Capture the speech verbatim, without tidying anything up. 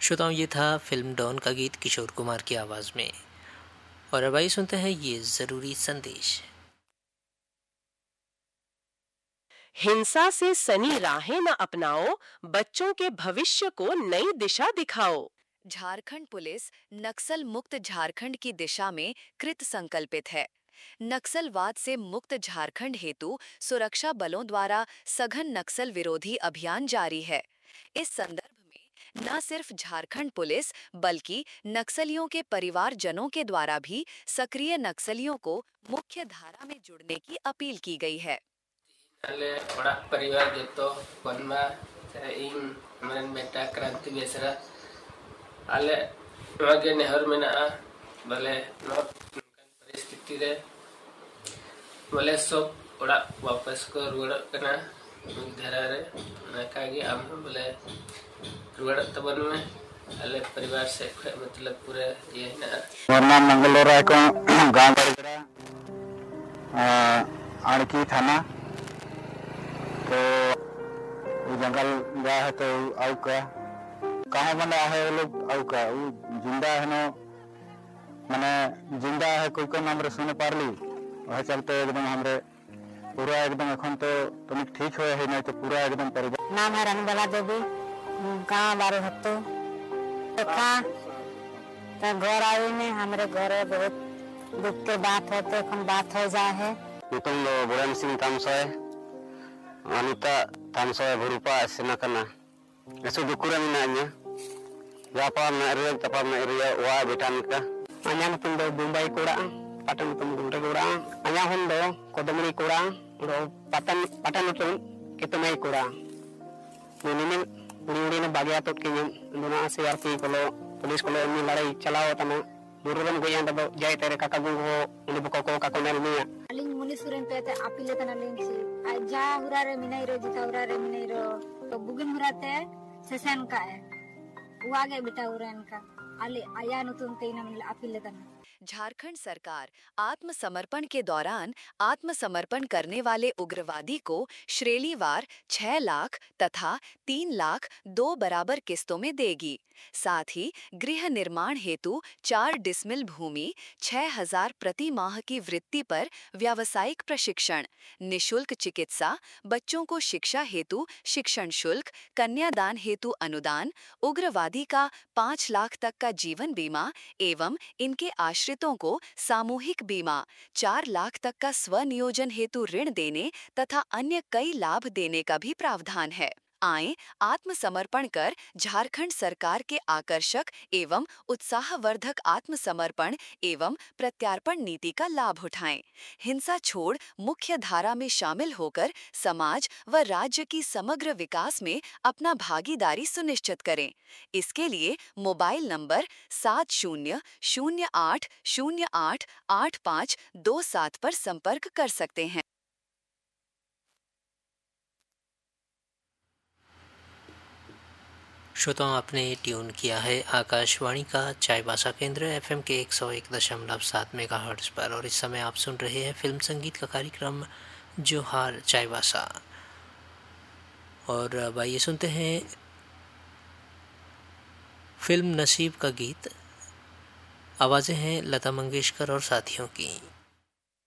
श्रोताओं, ये था फिल्म डॉन का गीत किशोर कुमार की आवाज़ में। और अब आइए सुनते हैं ये ज़रूरी संदेश। हिंसा से सनी राहें न अपनाओ, बच्चों के भविष्य को नई दिशा दिखाओ। झारखंड पुलिस नक्सल मुक्त झारखंड की दिशा में कृत संकल्पित है। नक्सलवाद से मुक्त झारखंड हेतु सुरक्षा बलों द्वारा सघन नक्सल विरोधी अभियान जारी है। इस संदर्भ में न सिर्फ झारखंड पुलिस बल्कि नक्सलियों के परिवारजनों के द्वारा भी सक्रिय नक्सलियों को मुख्य धारा में जुड़ने की अपील की गई है। अले बड़ा परिवार जो बनवा इन मन बेटा क्रांति बेसरा अले नगे नेहर मेना भले परिस्थिति रे भले सब बड़ा वापस को रुड़ कना धारा रे नकागी आम भले रुड़ तबन में अले परिवार से मतलब पूरे ये ना मेरा नाम मंगलोरा को गांव बड़गड़ा आड़की थाना। तो जंगल गया है तो आउ का कहाँ बना है वो लोग आउ का वो जिंदा है ना मैंने जिंदा है कोई को नाम रे सुने पार ली वह चलते एकदम हमरे पूरा एकदम अखन तो तुम ठीक हो है नहीं तो पूरा एकदम परिवार। नाम है रंगबाला देवी, गाँव बारो हत्तो देखा तो घर आई ने हमारे घर बहुत दुख के बात है तो कम बात हो जाए है। तुम लोग बुरान सिंह तामसोय अनिता तामसोय भरूपा सेना करना ऐसे दुकुरा में ना जापान में रियल तपा में रियल वा बेटान का अन्यान तुम दो मुंबई कोड़ा पटन तुम गुंडे कोड़ा अन्या हम दो कोदमरी कोड़ा दो पटन पटन तुम कितने कोड़ा मुनिने उड़ी ने बागिया तो के दोना सीआरपी कोलो पुलिस कोलो में लड़ाई चलाओ तना बुरुरन गोया दो जाय तेरे काका गु हो उनी बको को काको नेल मिया अलिंग मुनिसुरन पे ते अपीले तना लेंसी आ जा हुरारे मिनाई रो जिता हुरारे मिनाई रो तो बुगिन हुराते सेसन का है वो आगे बेटा हुरन का अले आया नुतुन तेना मन अपीले तना। झारखंड सरकार आत्मसमर्पण के दौरान आत्मसमर्पण करने वाले उग्रवादी को श्रेणीवार छह लाख तथा तीन लाख दो बराबर किस्तों में देगी। साथ ही गृह निर्माण हेतु चार डिसमिल भूमि छह हजार प्रति माह की वृत्ति पर व्यावसायिक प्रशिक्षण, निशुल्क चिकित्सा, बच्चों को शिक्षा हेतु शिक्षण शुल्क, कन्यादान हेतु अनुदान, उग्रवादी का पाँच लाख तक का जीवन बीमा एवं इनके आश्रितों को सामूहिक बीमा, चार लाख तक का स्वनियोजन हेतु ऋण देने तथा अन्य कई लाभ देने का भी प्रावधान है। आएं, आत्मसमर्पण कर झारखंड सरकार के आकर्षक एवं उत्साहवर्धक आत्मसमर्पण एवं प्रत्यार्पण नीति का लाभ उठाएं। हिंसा छोड़ मुख्य धारा में शामिल होकर समाज व राज्य की समग्र विकास में अपना भागीदारी सुनिश्चित करें। इसके लिए मोबाइल नंबर सात शून्य शून्य आठ शून्य आठ आठ पाँच दो सात पर संपर्क कर सकते हैं। श्रोताओं, आपने ट्यून किया है आकाशवाणी का चाईबासा केंद्र एफएम के एक सौ एक दशमलव सात मेगाहर्ट्ज पर और इस समय आप सुन रहे हैं फिल्म संगीत का कार्यक्रम जोहार चाईबासा। और अब आइए सुनते हैं फिल्म नसीब का गीत। आवाज़ें हैं लता मंगेशकर और साथियों की।